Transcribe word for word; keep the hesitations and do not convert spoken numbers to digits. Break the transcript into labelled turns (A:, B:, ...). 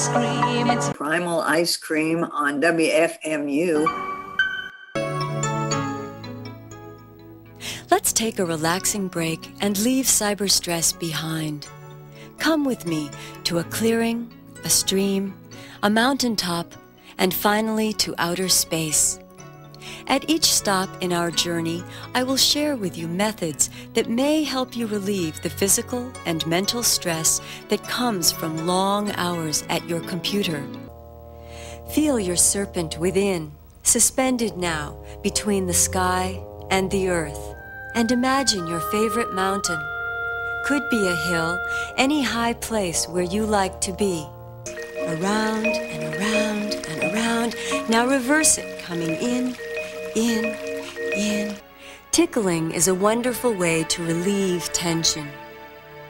A: cream. It's
B: Primal Ice Cream on W F M U.
C: Let's take a relaxing break and leave cyber stress behind. Come with me to a clearing, a stream, a mountaintop, and finally to outer space. At each stop in our journey, I will share with you methods that may help you relieve the physical and mental stress that comes from long hours at your computer. Feel your serpent within, suspended now between the sky and the earth, and imagine your favorite mountain. Could be a hill, any high place where you like to be. Around and around and around. Now reverse it, coming in, in, in. Tickling is a wonderful way to relieve tension.